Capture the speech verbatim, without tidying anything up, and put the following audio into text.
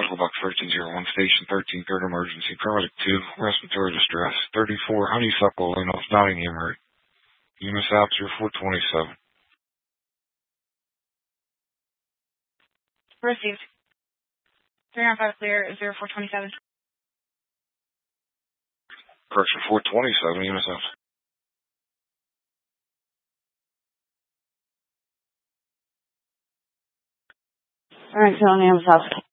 Medical Box thirteen oh one, Station thirteen, third emergency, paramedic two, respiratory distress, thirty-four, Honeysuckle Lane, North Nottingham Road. U M S out zero four twenty-seven. Received. three nine five clear, zero four twenty-seven. Correction, four twenty-seven, U M S out. Alright, so on the U M S out.